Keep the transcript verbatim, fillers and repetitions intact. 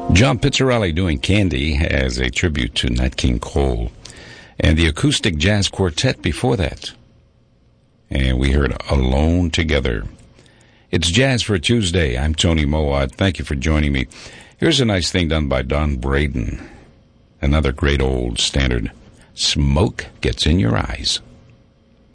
John Pizzarelli doing Candy as a tribute to Nat King Cole. And the Acoustic Jazz Quartet before that. And we heard Alone Together. It's Jazz for Tuesday. I'm Tony Mowat. Thank you for joining me. Here's a nice thing done by Don Braden. Another great old standard. Smoke Gets in Your Eyes.